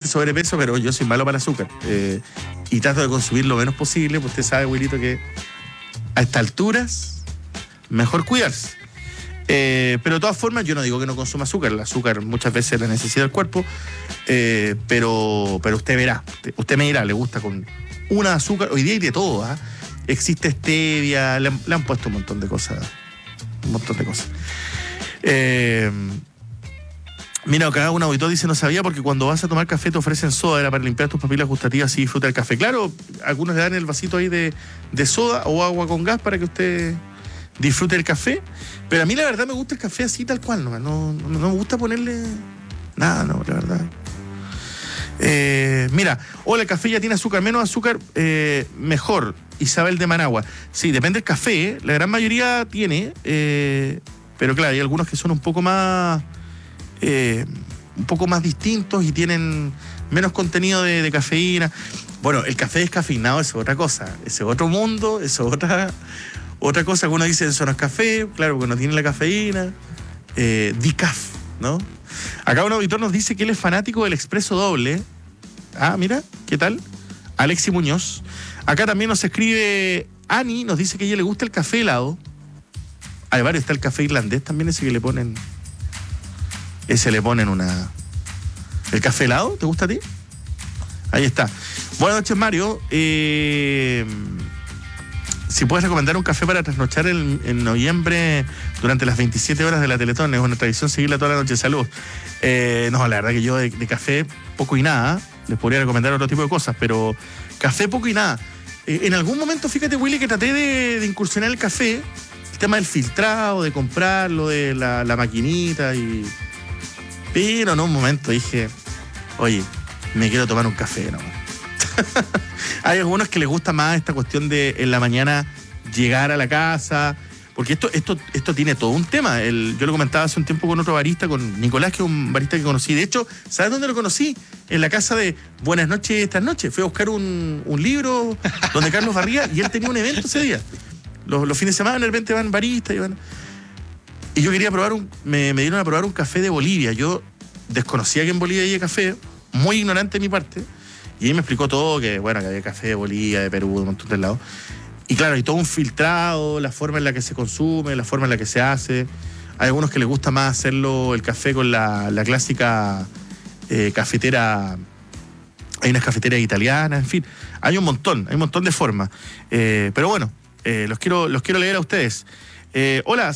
sobrepeso, pero yo soy malo para el azúcar. Y trato de consumir lo menos posible, pues usted sabe, Wilito, que a estas alturas mejor cuidarse. Pero de todas formas, yo no digo que no consuma azúcar. El azúcar muchas veces la necesita el cuerpo. Pero usted verá, usted me dirá, le gusta con una azúcar. Hoy día hay de todo, ¿eh? Existe stevia, le han puesto un montón de cosas. Mira, acá un auditor dice, no sabía porque cuando vas a tomar café te ofrecen soda, era para limpiar tus papilas gustativas y disfrutar el café. Claro, algunos le dan el vasito ahí de soda o agua con gas para que usted disfrute el café, pero a mí la verdad me gusta el café así tal cual, no me gusta ponerle nada, no, la verdad. Mira, hola, el café ya tiene azúcar, menos azúcar, mejor. Isabel de Managua. Sí, depende del café, la gran mayoría tiene, pero claro, hay algunos que son un poco más distintos y tienen menos contenido de cafeína. Bueno, el café descafeinado es otra cosa, ese es otro mundo, es otra cosa que uno dice, eso no es café, claro, porque no tiene la cafeína. Decaf, ¿no? Acá un auditor nos dice que él es fanático del expreso doble. Ah, mira, ¿qué tal? Alexi Muñoz. Acá también nos escribe Ani, nos dice que a ella le gusta el café helado. Hay varios, está el café irlandés también, ese le ponen una... ¿El café helado? ¿Te gusta a ti? Ahí está. Buenas noches, Mario. Si puedes recomendar un café para trasnochar en noviembre durante las 27 horas de la Teletón, es una tradición seguirla toda la noche. Saludos. No, la verdad que yo de café poco y nada. Les podría recomendar otro tipo de cosas, pero café poco y nada. En algún momento, fíjate, Willy, que traté de incursionar el café, el tema del filtrado, de comprarlo, de la maquinita, pero en un momento dije, oye, me quiero tomar un café, ¿no? Hay algunos que les gusta más esta cuestión de en la mañana llegar a la casa, porque esto tiene todo un tema. Yo lo comentaba hace un tiempo con otro barista, con Nicolás, que es un barista que conocí. De hecho, ¿sabes dónde lo conocí? En la casa de Buenas noches esta noche. Fui a buscar un libro donde Carlos Barría, y él tenía un evento ese día. Los fines de semana de repente van baristas y yo quería probar me dieron a probar un café de Bolivia. Yo desconocía que en Bolivia había café, muy ignorante de mi parte. Y ahí me explicó todo, que había café de Bolivia, de Perú, de un montón de lados. Y claro, hay todo un filtrado, la forma en la que se consume, la forma en la que se hace. Hay algunos que les gusta más hacerlo, el café con la clásica cafetera. Hay unas cafeteras italianas, en fin. Hay un montón de formas. Pero bueno, los quiero leer a ustedes. Hola,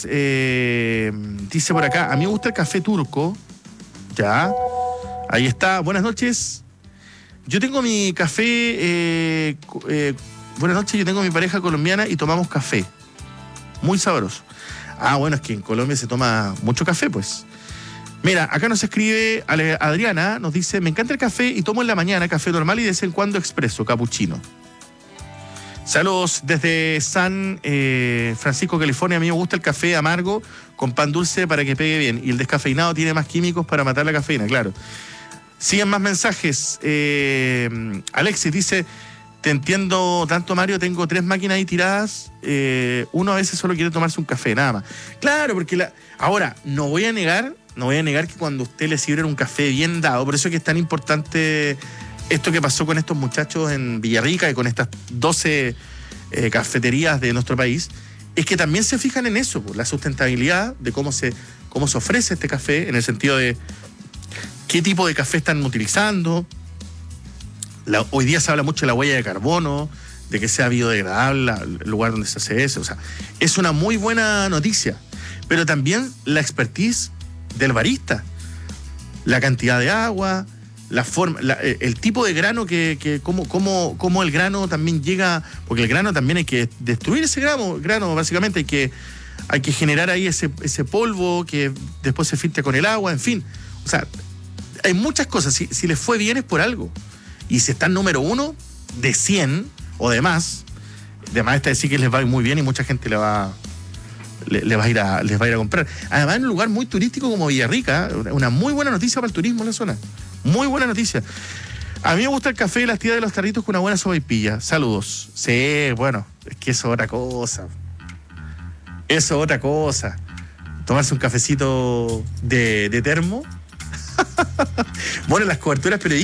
dice por acá, a mí me gusta el café turco. Ya, ahí está, buenas noches. Yo tengo mi café, buenas noches, yo tengo mi pareja colombiana y tomamos café. Muy sabroso. Ah, bueno, es que en Colombia se toma mucho café, pues. Mira, acá nos escribe Adriana, nos dice, me encanta el café y tomo en la mañana café normal y de vez en cuando expreso, capuchino. Saludos desde San Francisco, California. A mí me gusta el café amargo con pan dulce para que pegue bien. Y el descafeinado tiene más químicos para matar la cafeína, claro. Siguen más mensajes. Alexis dice, te entiendo tanto, Mario, tengo 3 máquinas ahí tiradas. Uno a veces solo quiere tomarse un café, nada más. Claro, porque ahora, no voy a negar que cuando usted le sirven un café bien dado, por eso es que es tan importante esto que pasó con estos muchachos en Villarrica y con estas 12 cafeterías de nuestro país, es que también se fijan en eso, la sustentabilidad de cómo se ofrece este café, en el sentido de qué tipo de café están utilizando. Hoy día se habla mucho de la huella de carbono, de que sea biodegradable el lugar donde se hace eso. O sea, es una muy buena noticia. Pero también la expertise del barista, la cantidad de agua, la forma, el tipo de grano cómo el grano también llega, porque el grano también hay que destruir ese grano básicamente hay que generar ahí ese polvo que después se filtra con el agua, en fin. O sea, hay muchas cosas. Si les fue bien es por algo. Y si están número 1 de 100 o de más está decir que les va muy bien y mucha gente les va a ir a comprar. Además, en un lugar muy turístico como Villarrica, una muy buena noticia para el turismo en la zona. Muy buena noticia. A mí me gusta el café y las tías de los tarritos con una buena sopaipilla. Saludos. Sí, bueno, es que eso es otra cosa. Eso es otra cosa. Tomarse un cafecito de termo. Bueno, las coberturas periodísticas